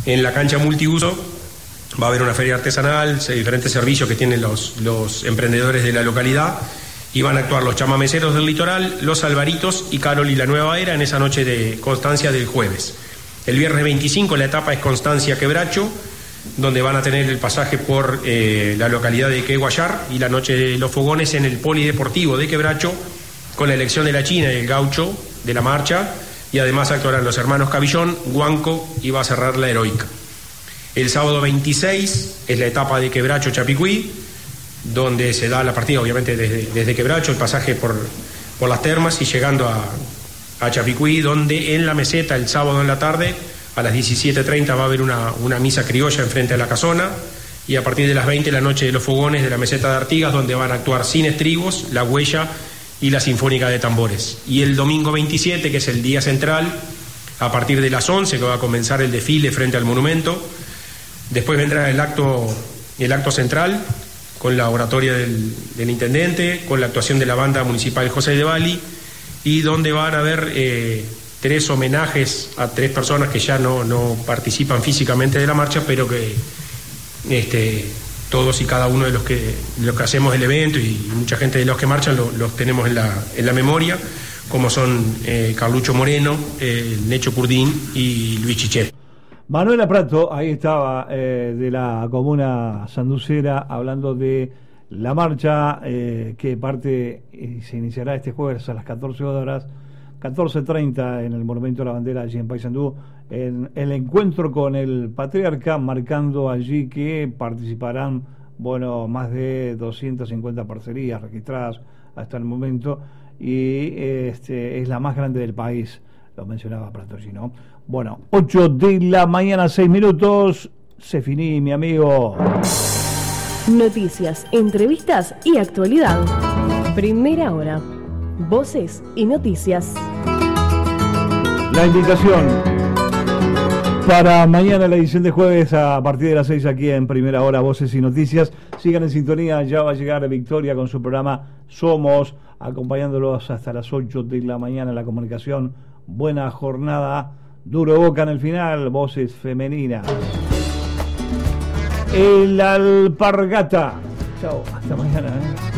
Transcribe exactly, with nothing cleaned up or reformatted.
En la cancha multiuso va a haber una feria artesanal, diferentes servicios que tienen los, los emprendedores de la localidad, y van a actuar los chamameceros del litoral, los albaritos y Carol y la Nueva Era en esa noche de Constancia del jueves. El viernes veinticinco la etapa es Constancia Quebracho, donde van a tener el pasaje por eh, la localidad de Queguayar, y la noche de los fogones en el Polideportivo de Quebracho, con la elección de la China y el gaucho de la marcha, y además actuarán los hermanos Cabillón, Guanco, y va a cerrar la Heroica. El sábado veintiséis es la etapa de Quebracho Chapicuí, donde se da la partida obviamente desde, desde Quebracho, el pasaje por, por las termas y llegando a, a Chapicuí, donde en la meseta el sábado en la tarde a las diecisiete treinta va a haber una, una misa criolla enfrente de la casona, y a partir de las veinte la noche de los fogones de la meseta de Artigas, donde van a actuar Sin Estribos, La Huella y la Sinfónica de Tambores. Y el domingo veintisiete, que es el día central, a partir de las once, que va a comenzar el desfile frente al monumento. Después vendrá el acto, el acto central, con la oratoria del, del intendente, con la actuación de la banda municipal José de Bali, y donde van a haber eh, tres homenajes a tres personas que ya no, no participan físicamente de la marcha, pero que este, todos y cada uno de los que, los que hacemos el evento y mucha gente de los que marchan lo, los tenemos en la, en la memoria, como son eh, Carlucho Moreno, eh, Necho Curdín y Luis Chichet. Manuela Prato, ahí estaba, eh, de la comuna sanducera, hablando de la marcha eh, que parte y se iniciará este jueves a las catorce horas, catorce treinta en el Monumento a la Bandera allí en Paysandú, en el encuentro con el Patriarca, marcando allí que participarán, bueno, más de doscientas cincuenta parcerías registradas hasta el momento, y este es la más grande del país, lo mencionaba Prato allí, ¿no? Bueno, ocho de la mañana, seis minutos, se finí, mi amigo. Noticias, entrevistas y actualidad. Primera hora. Voces y noticias. La invitación para mañana, la edición de jueves a partir de las seis aquí en Primera Hora, Voces y Noticias. Sigan en sintonía, ya va a llegar Victoria con su programa Somos, acompañándolos hasta las ocho de la mañana en la comunicación. Buena jornada, duro boca en el final, voces femeninas. El Alpargata. Chao, hasta mañana, ¿eh?